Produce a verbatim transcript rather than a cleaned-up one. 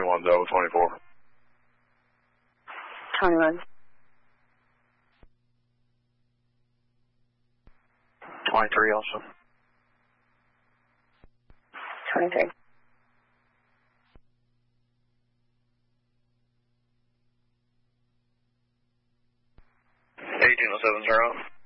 twenty-one, Delta twenty-four. twenty-one. twenty-three also. twenty-three. eighteen oh seven, zero.